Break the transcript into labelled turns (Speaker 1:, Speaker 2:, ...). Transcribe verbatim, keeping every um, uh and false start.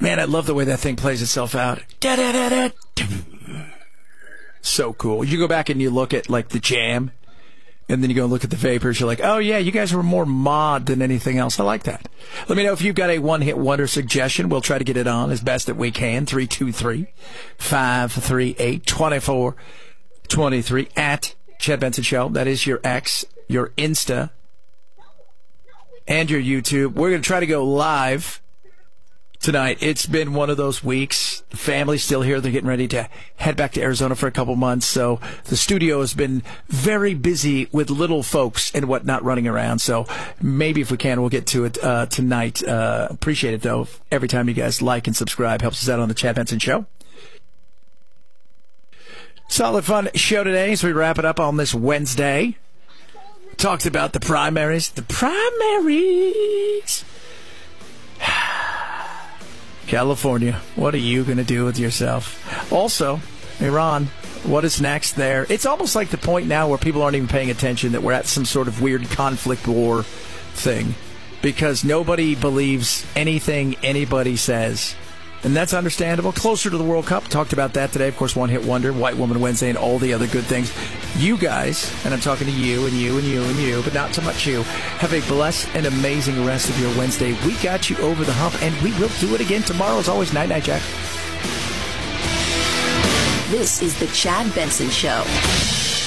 Speaker 1: Man, I love the way that thing plays itself out. Da-da-da-da. So cool. You go back and you look at, like, the Jam, and then you go and look at the Vapors. You're like, oh, yeah, you guys were more mod than anything else. I like that. Let me know if you've got a one-hit wonder suggestion. We'll try to get it on as best that we can. three two three, five three eight, two four two three at Chad Benson Show. That is your X, your Insta, and your YouTube. We're going to try to go live tonight. It's been one of those weeks. The family's still here. They're getting ready to head back to Arizona for a couple months. So the studio has been very busy with little folks and whatnot running around. So maybe if we can, we'll get to it uh, tonight. Uh, appreciate it, though. Every time you guys like and subscribe helps us out on the Chad Benson Show. Solid fun show today as we wrap it up on this Wednesday. Talked about the primaries. The primaries. California, what are you going to do with yourself? Also, Iran, what is next there? It's almost like the point now where people aren't even paying attention that we're at some sort of weird conflict war thing because nobody believes anything anybody says. And that's understandable. Closer to the World Cup. Talked about that today. Of course, One Hit Wonder, White Woman Wednesday, and all the other good things. You guys, and I'm talking to you and you and you and you, but not so much you, have a blessed and amazing rest of your Wednesday. We got you over the hump, and we will do it again tomorrow. As always, night, night, Jack.
Speaker 2: This is the Chad Benson Show.